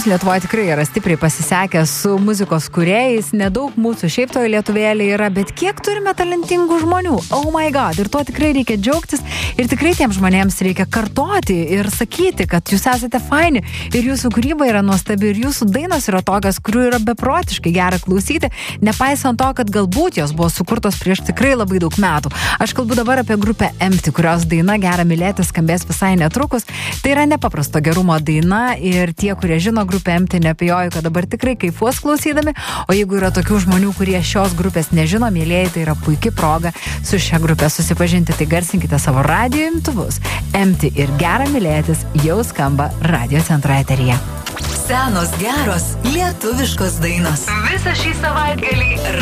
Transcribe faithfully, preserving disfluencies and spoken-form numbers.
mums Lietuvoje tikrai yra stipriai pasisekę su muzikos kūrėjais, nedaug mūsų šiaip toje lietuvėlė yra, bet kiek turime talentingų žmonių, oh my god, ir tuo tikrai reikia džiaugtis ir tikrai tiems žmonėms reikia kartoti ir sakyti, kad jūs esate faini ir jūsų kūryba yra nuostabi ir jūsų dainos yra tokios, kurių yra beprotiškai gera klausyti, nepaisant to, kad galbūt jos buvo sukurtos prieš tikrai labai daug metų. Aš kalbu dabar apie grupę Empty, kurios daina Gera mylėti skambės visai netrukus. Tai yra nepaprasto gerumo daina ir tie, kurie žino grupę Empty, neabejoju, kad dabar tikrai kaifuos klausydami, o jeigu yra tokių žmonių, kurie šios grupės nežino, mėlėjai, tai yra puikia proga su šia grupė susipažinti, tai garsinkite savo radijo imtuvus. Empty ir Gera mylėtis jau skamba Radio Centro eteryje. Senos geros lietuviškos dainos. Visą šį savaitgalį